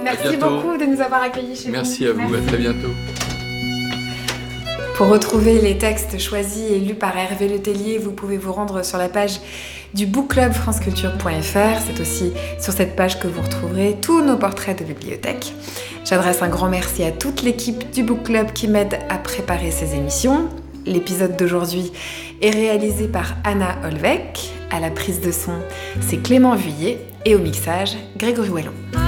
Merci beaucoup de nous avoir accueillis chez vous. Merci à vous, à très bientôt. Pour retrouver les textes choisis et lus par Hervé Letellier, vous pouvez vous rendre sur la page du Book Club franceculture.fr. C'est aussi sur cette page que vous retrouverez tous nos portraits de bibliothèque. J'adresse un grand merci à toute l'équipe du Book Club qui m'aide à préparer ces émissions. L'épisode d'aujourd'hui est réalisé par Anna Olvec. À la prise de son, c'est Clément Vuillet et au mixage, Grégory Wallon.